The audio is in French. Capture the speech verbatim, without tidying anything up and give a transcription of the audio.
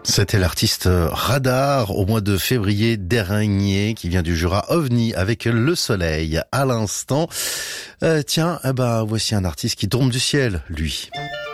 C'était l'artiste Radar au mois de février dernier qui vient du Jura, OVNI avec Le Soleil à l'instant. Euh, tiens, eh ben, voici un artiste qui tombe du ciel, lui.